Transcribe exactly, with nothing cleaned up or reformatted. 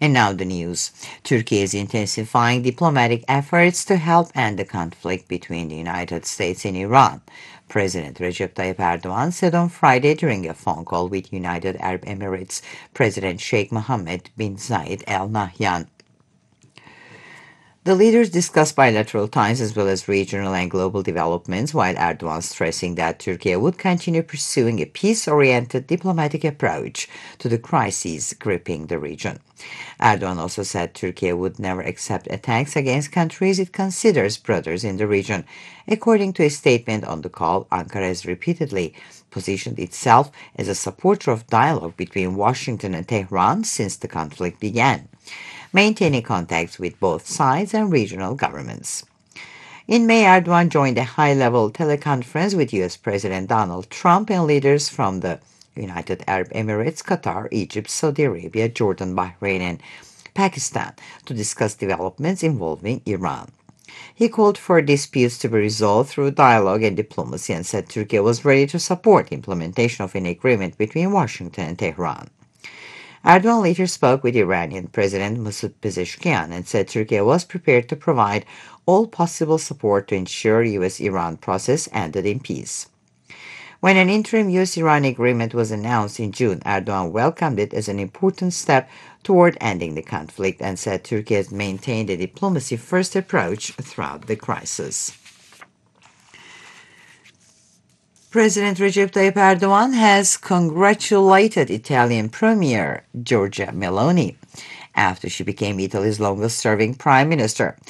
And now the news. Turkey is intensifying diplomatic efforts to help end the conflict between the United States and Iran. President Recep Tayyip Erdogan said on Friday during a phone call with United Arab Emirates President Sheikh Mohammed bin Zayed Al Nahyan. The leaders discussed bilateral ties as well as regional and global developments, while Erdogan stressing that Turkey would continue pursuing a peace-oriented diplomatic approach to the crises gripping the region. Erdogan also said Turkey would never accept attacks against countries it considers brothers in the region. According to a statement on the call, Ankara has repeatedly positioned itself as a supporter of dialogue between Washington and Tehran since the conflict began, maintaining contacts with both sides and regional governments. In May, Erdogan joined a high-level teleconference with U S. President Donald Trump and leaders from the United Arab Emirates, Qatar, Egypt, Saudi Arabia, Jordan, Bahrain, and Pakistan to discuss developments involving Iran. He called for disputes to be resolved through dialogue and diplomacy and said Turkey was ready to support implementation of an agreement between Washington and Tehran. Erdogan later spoke with Iranian President Masoud Pezeshkian and said Turkey was prepared to provide all possible support to ensure U S Iran process ended in peace. When an interim U S Iran agreement was announced in June, Erdogan welcomed it as an important step toward ending the conflict and said Turkey has maintained a diplomacy-first approach throughout the crisis. President Recep Tayyip Erdogan has congratulated Italian Premier Giorgia Meloni after she became Italy's longest-serving prime minister.